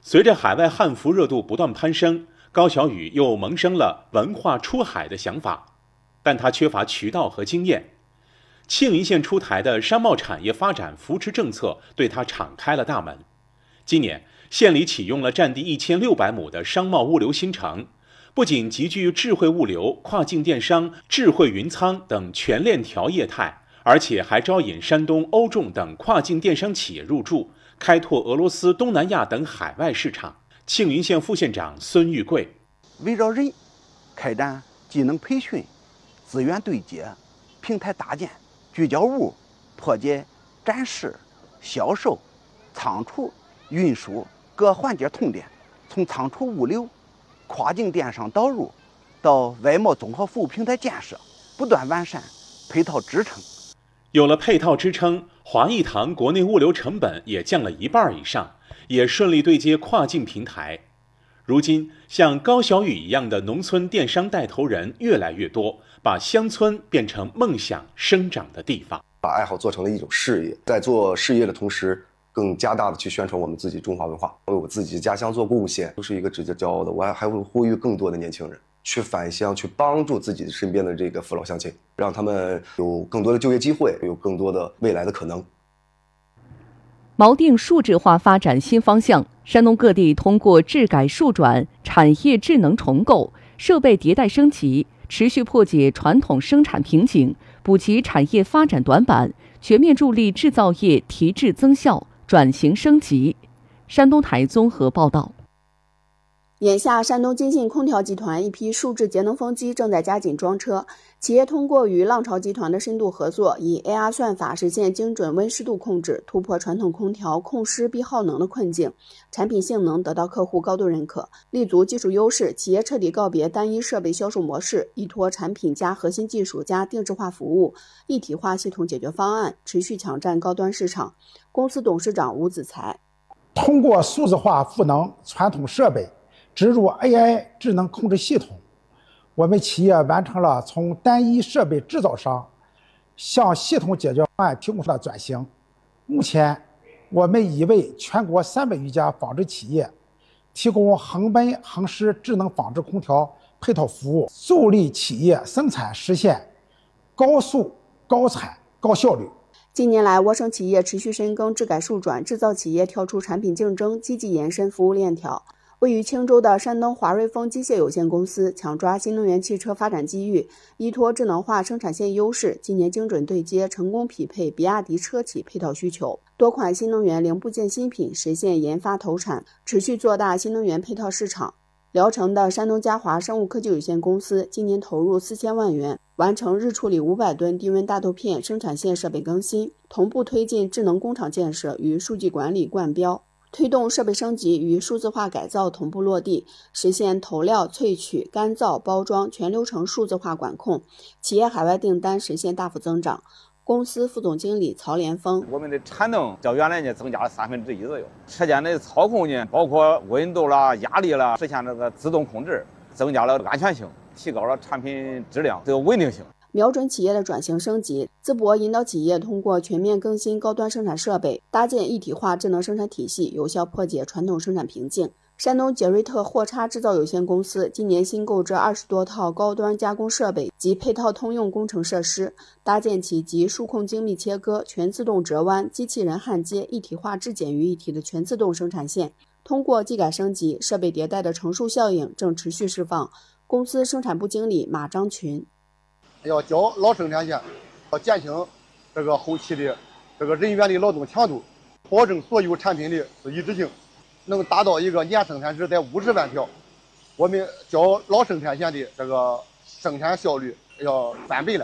随着海外汉服热度不断攀升，高小雨又萌生了文化出海的想法，但他缺乏渠道和经验。庆云县出台的商贸产业发展扶持政策对他敞开了大门。今年，县里启用了占地1600亩的商贸物流新城，不仅集聚智慧物流、跨境电商、智慧云仓等全链条业态，而且还招引山东、欧众等跨境电商企业入驻，开拓俄罗斯、东南亚等海外市场。庆云县副县长孙玉贵， 围绕人开展技能培训、资源对接、平台搭建、聚焦物、破解展示、销售、仓储、运输各环节痛点，从仓储物流、跨境电商导入到外贸综合服务平台建设，不断完善配套支撑。 有了配套支撑，华谊堂国内物流成本也降了1半以上，也顺利对接跨境平台。如今，像高小雨一样的农村电商带头人越来越多，把乡村变成梦想生长的地方。 把爱好做成了一种事业，在做事业的同时，更加大的去宣传我们自己中华文化，为我自己家乡做贡献，都是一个值得骄傲的。我还会呼吁更多的年轻人去返乡，去帮助自己身边的这个父老乡亲，让他们有更多的就业机会，有更多的未来的可能。 锚定数字化发展新方向，山东各地通过治改数转、产业智能重构、设备迭代升级，持续破解传统生产瓶颈，补齐产业发展短板，全面助力制造业提质增效、转型升级。山东台综合报道。 眼下，山东金信空调集团一批数字节能风机正在加紧装车。企业通过与浪潮集团的深度合作，以 AR 算法实现精准温湿度控制，突破传统空调控湿必耗能的困境，产品性能得到客户高度认可。立足技术优势，企业彻底告别单一设备销售模式，依托产品加核心技术加定制化服务、一体化系统解决方案，持续抢占高端市场。公司董事长吴子才， 通过数字化赋能传统设备，植入 AI 智能控制系统，我们企业完成了从单一设备制造商向系统解决方案提供的转型。目前，我们已为全国300余家纺织企业提供恒温恒湿智能纺织空调配套服务，助力企业生产实现高速、高产、高效率。 近年来，我省企业持续深耕治改数转，制造企业跳出产品竞争，积极延伸服务链条。位于青州的山东华瑞丰机械有限公司抢抓新能源汽车发展机遇，依托智能化生产线优势，今年精准对接，成功匹配比亚迪车企配套需求，多款新能源零部件新品实现研发投产，持续做大新能源配套市场。聊城的山东嘉华生物科技有限公司今年投入4000万元，完成日处理500吨低温大豆片生产线设备更新，同步推进智能工厂建设与数据管理冠标，推动设备升级与数字化改造同步落地，实现投料、萃取、干燥、包装全流程数字化管控，企业海外订单实现大幅增长。公司副总经理曹连峰， 我们的产能较原来呢增加了1/3左右，车间的操控呢，包括温度啦、压力啦，实现这个自动控制，增加了安全性，提高了产品质量这个稳定性。 瞄准企业的转型升级，淄博引导企业通过全面更新高端生产设备，搭建一体化智能生产体系，有效破解传统生产瓶颈。山东杰瑞特货差制造有限公司今年新购置20多套高端加工设备及配套通用工程设施，搭建起集数控精密切割、全自动折弯、机器人焊接、一体化制检于一体的全自动生产线。通过技改升级、设备迭代的乘数效应正持续释放。公司生产部经理马章群， 要教老生产线，要减轻这个后期的这个人员的劳动强度，保证所有产品的一致性，能达到一个年生产值在50万条。我们较老生产线的这个生产效率要3倍了。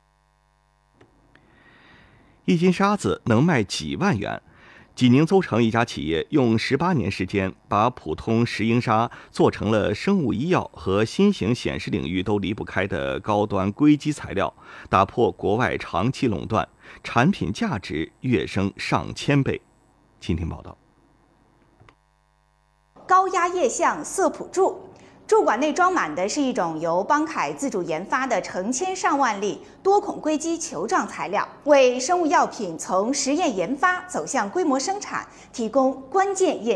一斤沙子能卖几万元。济宁邹城一家企业用18年时间，把普通石英砂做成了生物医药和新型显示领域都离不开的高端硅基材料，打破国外长期垄断，产品价值跃升上千倍。请听报道。 高压液相色谱柱，柱管内装满的是一种由邦凯自主研发的成千上万粒多孔硅基球状材料，为生物药品从实验研发走向规模生产提供关键验